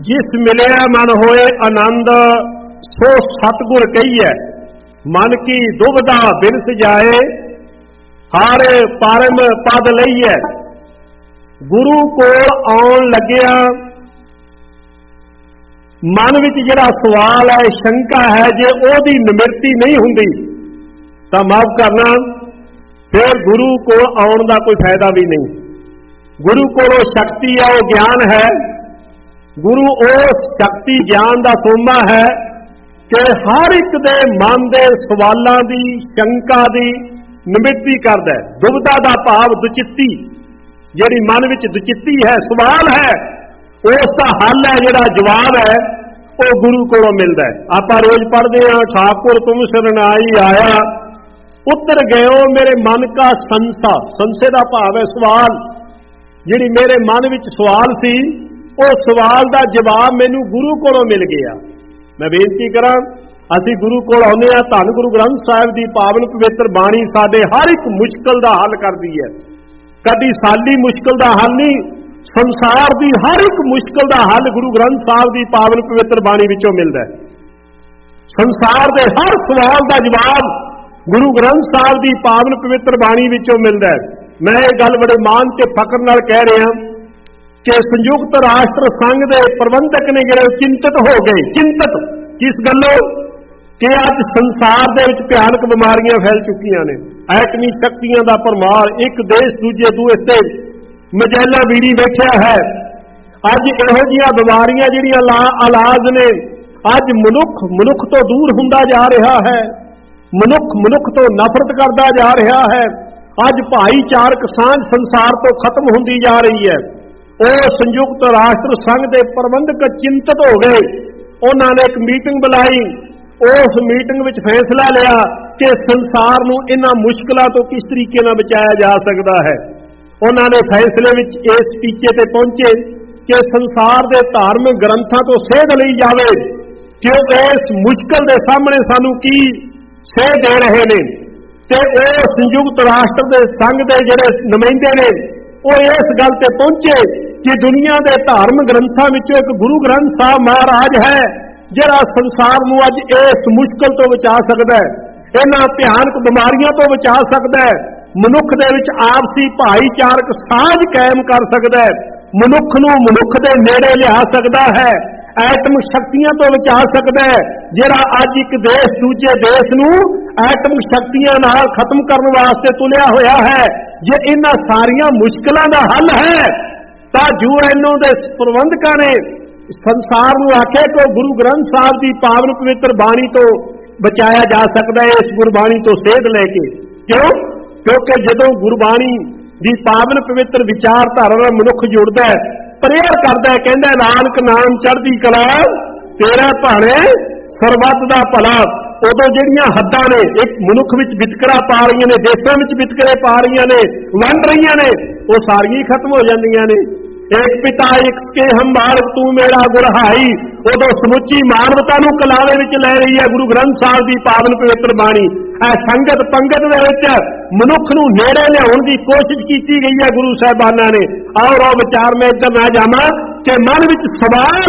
जिस मिलिया मन होए आनंद, सो सतगुर कहिए। मन की दुविधा बिनस जाए, हर परम पद लईए। गुरु कोल आउण लग्गिया मन विच जिहड़ा सवाल है, शंका है, जे ओहदी निमिरती नहीं हुंदी तां माफ करना, फिर गुरु कोल आउण दा कोई फायदा भी नहीं। गुरु कोलों शक्ति है, वो ज्ञान है। गुरु उस शक्ति ज्ञान का सोमा है कि हर एक दे मन के सवालों की, शंका की निमित्ती करदा है। दुविधा का भाव दुचित्ती, जिहड़ी मन विच दुचित्ती है, सवाल है, उसका हल है, जिहड़ा जवाब है, वो गुरु कोलों मिलता है। आपां रोज पढ़ते हैं, ठाकुर तुम शरणाई आया, उतर गए हो मेरे मन का संसा। संसे का भाव है सवाल। जिहड़ी मेरे मन विच सवाल सी, वो सवाल का जवाब मैनू गुरु कोलों मिल गया। मैं बेनती करा, असीं गुरु कोल आउंदे हां, धन गुरु ग्रंथ साहिब की पावन पवित्र बाणी साडे हर एक मुश्किल का हल करदी है। कदी साडी मुश्किल का हल नहीं, संसार की हर एक मुश्किल का हल गुरु ग्रंथ साहिब की पावन पवित्र बाणी विचों मिलदा है। संसार के हर सवाल का जवाब गुरु ग्रंथ साहिब की पावन पवित्र बाणी विचों मिलदा है। मैं ये गल बड़े मान ते फकर नाल कह रहा कि संयुक्त राष्ट्र संघ के प्रबंधक ने ਜਿਹੜੇ चिंतित हो गए। चिंतित किस गलों कि अज संसार दे विच भयानक बीमारियां फैल चुकियां ने। एटमी शक्तियां दा परमार, एक देश दूजे देश ते मजैला बीड़ी बैठा है। अज इहो जिहियां बीमारियां जिहड़ियां इलाज ने, अज मनुख तो दूर हुंदा जा रहा है। मनुख तो नफरत करता जा रहा है। अज भाईचारक सांझ संसार तो खत्म होंदी जा रही है। वो संयुक्त राष्ट्र संघ के प्रबंधक चिंतित हो गए। उन्होंने एक मीटिंग बुलाई। उस मीटिंग में फैसला लिया कि संसार नूं इन्हां मुश्किलों तो किस तरीके नाल बचाया जा सकता है। उन्होंने फैसले में इस टीचे ते पहुंचे कि संसार के धार्मिक ग्रंथों तो सेध लई जावे कि इस मुश्किल के सामने सानू की सेध दे रहे हैं। ते वो संयुक्त राष्ट्र के संघ के जिहड़े नुमाइंदे ने, वो इस गल ते पहुंचे कि दुनिया के धार्मिक ग्रंथों में एक गुरु ग्रंथ साहब महाराज है, जिहड़ा संसार नूं अज इस मुश्किल तो बचा सकता है, इन्हां भयानक बीमारियों तो बचा सकता है, मनुख दे विच आपसी भाईचारक साझ कायम कर सकता है, मनुख नूं मनुख दे नेड़े लिया सकता है, एटम शक्तियां तो बचा सकता है, जिहड़ा अज एक देश दूजे देश नूं एटम शक्तियां नाल खत्म करने वास्ते तुलिया होया है। जे इन्हां सारियां मुश्किलों का हल है तां यूएनओ दे प्रबंधकां ने संसार नूं आखे कि गुरु ग्रंथ साहिब की पावन पवित्र बाणी तो बचाया जा सकता है, इस गुरबाणी तो सेध लैके। क्यों? क्योंकि जदों गुरबाणी की पावन पवित्र विचारधारा नाल मनुख जुड़दा है, प्रेयर करदा है, कहंदा नानक नाम चढ़दी कला तेरा भाणे सरबत दा भला। उदों जिहड़ियां हद्दां ने एक मनुख विच वितकरा पा रही ने, देशां विच वितकरे पा रही ने, वंड रही ने, वो सारियां ही खत्म हो जांदियां ने। एक पिता एक के हम बालक तू मेरा गुरहाई, उदों समुची मानवता नूं कलावे विच लै रही है गुरु ग्रंथ साहिब की पावन पवित्र बाणी। संगत पंगत दे विच मनुख नूं नेड़े लियाउण दी कोशिश कीती गई है गुरु साहिबाना ने। और विचार में इधर ना जावां कि मन विच सवाल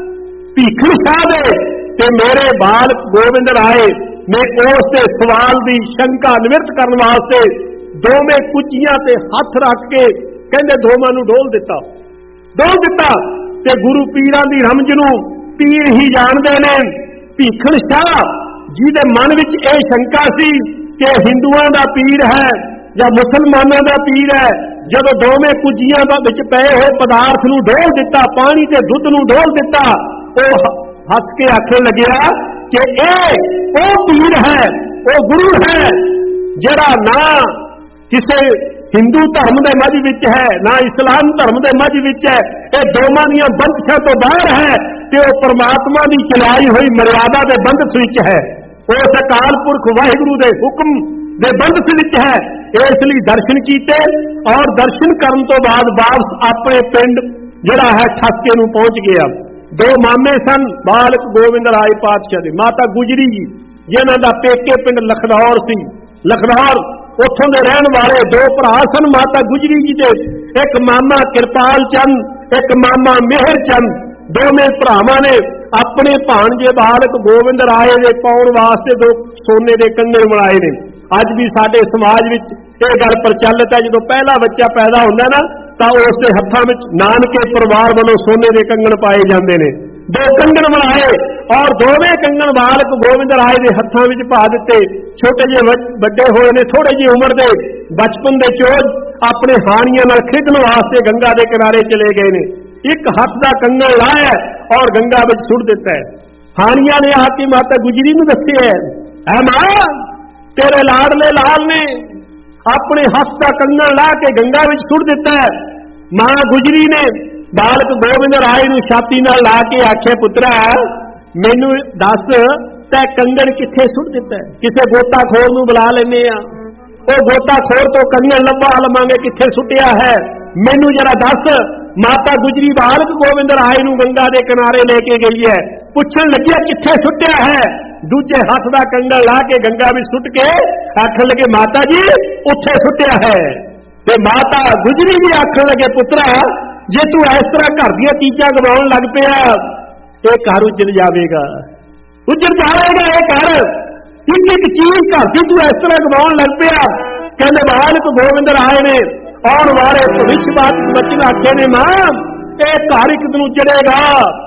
भीखण शाह दे ते मेरे बालक गोविंद राय ने उस दे सवाल की शंका निवृत्त करने वास्ते दोवें कुचियां ते हथ रख के कहंदे दोवां नूं डोल दिता ते गुरु पीरां दी रमज नूं पीर ही जानदे ने। भीखण शाह जिहदे मन विच यह शंका सी कि हिंदुआं दा पीर है या मुसलमानां दा पीर है, जदों दोवें कुजियां विच पए होए पदार्थ नूं डोल दिता, पानी ते दुध नूं डोल दिता, वो हस के आखण लग्या कि यह वो पीर है, वो गुरु है जिहड़ा ना किसी हिंदू धर्म के मझ विच है ना इस्लाम धर्म के मझ विच है, ये दोवां दीयां बंधशां तो बाहर है कि वह परमात्मा की चलाई हुई मर्यादा के बंधस विच है, उस अकाल पुरख वाहिगुरू के हुक्म के बंधस विच है। इसलिए दर्शन कीते और दर्शन करने तो बाद वापस अपने पिंड जिहड़ा है ठसके नूं पहुंच गया। दो मामे सन बालक गोविंद राय पातशाह दे, माता गुजरी जी जिन्हां दा पेके पिंड लखनौर सी। लखनौर उत्थों दे रहन वाले दो भरा सन माता गुजरी जी दे, एक मामा किरपाल चंद, एक मामा मेहर चंद। दोवें भरावां ने अपने भाणजे बालक गोविंद राय दे पाउण वास्ते 2 सोने दे कंगण बनाए ने। अज भी साडे समाज विच इह गल प्रचलित है, जो पहला बच्चा पैदा हुंदा ना तां उस दे हत्थां विच नानके परिवार वालों सोने दे कंगण पाए जांदे ने। 2 कंगण बनाए और दोवें कंगण बालक गोविंद राय दे हत्थां विच पा दिते। छोटे जे वड्डे होए ने, थोड़े जी उम्र दे बचपन दे चोज अपने हानियां नाल खेडण वास्ते गंगा दे किनारे चले गए ने। एक हत्थ दा कंगण लाया और गंगा विच सुट दिता है। हानियां ने आके माता गुजरी नूं दस्सिआ, ऐ मां तेरे लाडले लाल ने अपने हत्थ दा कंगण ला के गंगा विच सुट दिता है। मां गुजरी ने बालक गोविंद राय नूं छाती नाल ला के आख्या, पुत्रा मैनू दस तै कंगण कित्थे सुट दिता है? किसे गोताखोर नूं बुला लैने आ, ਉਹ गोताखोर तो कंगण लभा लवांगे कित्थे सुटिया है, मैनू जरा दस। माता गुजरी बालक गोविंद राय नूं गंगा दे किनारे लेके गई है, पुछण लगी कित्थे सुटिया है। दूजे हथ दा कंगण ला के गंगा विच सुट के आखण लगे, माता जी उत्थे सुटिया है। ते माता गुजरी भी आखण लगे, पुत्रा जे तू इस तरह घर दी चीजां गवाउण लग पिया, ये घर उजड़ जाएगा, उजड़ जाएगा ये घर। एक एक चीज घर की तू इस तरह गवाउण लग पिया। कहते बालक गोविंद राय ने आने वाले भविष्य बचन आखे ने, मां ये घर एक दिन उजड़ेगा,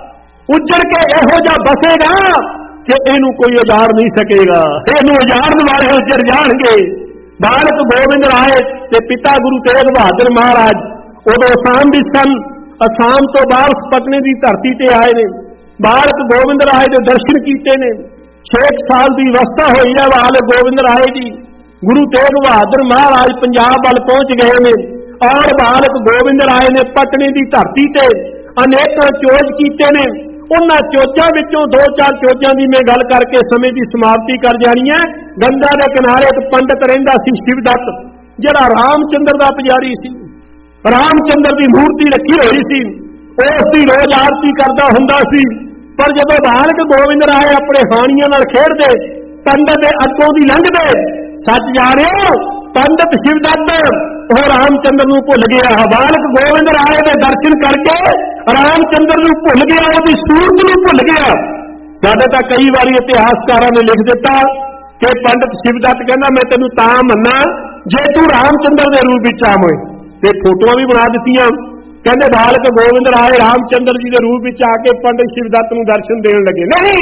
उजड़ के इहो जिहा बसेगा कि इनू कोई उजाड़ नहीं सकेगा, इनू उजाड़न वाले उजड़ जाणगे। बालक गोविंद राय ते पिता गुरु तेग बहादुर महाराज उदों असाम भी सन। असाम तो बाहर पटने की धरती ते आए ने। बालक गोविंद राय के दर्शन किए ने। 6 साल की अवस्था हुई है बालक गोविंद राय की। गुरु तेग बहादुर महाराज पंजाब वाल पहुंच गए ने और बालक गोविंद राय ने पटने की धरती ते अनेक चोज कीते ने। उन्हां चोजां विचों 2-4 चोजां की मैं गल करके समय की समाप्ति कर जानी है। गंगा के किनारे एक पंडित रहिंदा सी शिवदत्त, जिहड़ा रामचंद्र दा पुजारी सी। रामचंद्र की मूर्ति रखी हुई सी, उसकी रोज आरती करता हुंदा सी। पर जब बालक गोविंद राय अपने हानियां नाल खेडदे, पंडित अगों दी लंघदे, सच जाणिओ पंडित शिवदत्त वो रामचंद्र नूं भुल गया। बालक गोविंद राय के दर्शन करके रामचंद्र नूं भुल गया, उसकी सूरत नूं भुल गया। साडे तां कई बार इतिहासकारां ने लिख दिता कि पंडित शिवदत्त कहना मैं तेनूं तां मन्ना जे तू रामचंद्र के रूप विच आवे, ते फोटोआं भी बना दित्तियां। कहते बालक गोविंद राय रामचंद्र जी के रूप में आके पंडित शिवदत्त नूं दर्शन देने लगे। नहीं,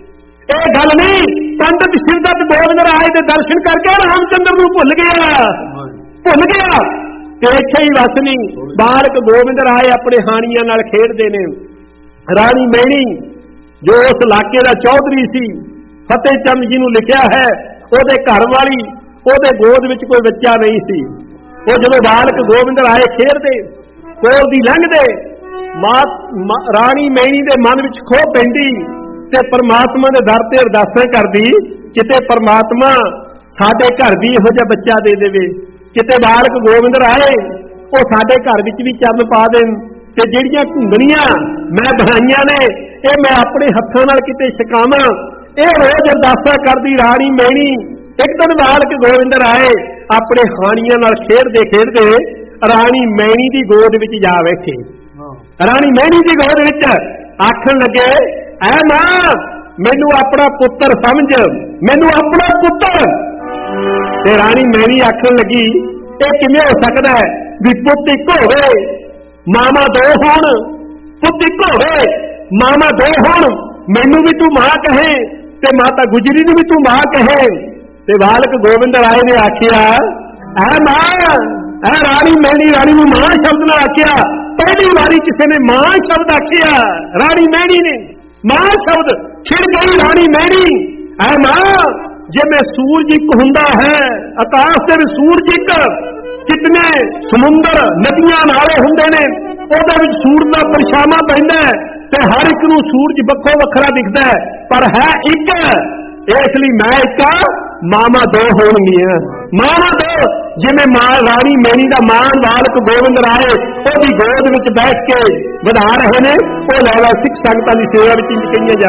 ये गल नहीं, पंडित शिवदत्त गोविंद राय के दर्शन करके रामचंद्र नूं भुल गया, भुल गया। ते इत्थे ही बस नहीं, बालक गोविंद राय अपने हानियां नाल खेडदे ने। राणी मैणी जो उस इलाके का चौधरी सी, फतेह चंद जी नूं लिखिया है, उहदे घर वाली उहदे गोद विच कोई बच्चा नहीं सी। वो जदों बालक गोविंद राय खेडदे कोल दी लंघदे, राणी मैणी दे मन विच खो पैंदी ते परमात्मा दे दर ते अरदासां करदी, किते परमात्मा साडे घर भी इहो जिहा बच्चा दे देवे, किते बालक गोविंद राय वो साडे घर विच भी चरण पा देन, ते जिहड़ियां घुंगणियां मैं बनाईयां ने ये मैं अपने हत्थां नाल किते छकावां। ये रोज अरदासां करदी राणी मैणी। एक दिन बालक गोविंद राय अपने हानियां नाल खेडदे खेडदे राणी मैणी की गोद विच जा बैठे। राणी मैणी की गोद विच आखण लगे, ऐ मां मैनू अपना पुत्र समझ, मैनू अपना पुत्र। ते राणी मैणी आखण लगी, ये किवें हो सकदा है भी पुत इक होवे मामा दो होण, पुत इक होवे मामा दो होण, मैनू भी तू मां कहे ते माता गुजरी नूं भी तू मां कहे। ते बालक गोविंद राय ने आखिया, ऐ मां, ऐ राणी मैणी, राणी नूं मां शब्द नाल आखिया। पहली बारी किसी ने मां शब्द आखिया, राणी मैणी ने मां शब्द, छिड़ गई राणी मैणी। ऐ मां जे मैं सूरज एक हुंदा है, आकाश से भी सूरज एक, कितने समुंदर नदियां नाले हुंदे ने, ਉਹਦੇ ਵਿੱਚ सूरज का परछावां पैंदा है ते हर एक नूं सूरज ਵੱਖੋ ਵੱਖਰਾ दिखदा है, पर है एक। इसलिए मैं एक मामा दो होणगीਆਂ, मामा दो। जिवें मां राणी मैणी का मान बालक गोविंद राय ਉਹਦੀ गोद विच बैठ के वधा रहे ने, ਉਹ लैला सिख संगतां दी सेवा विच कईयां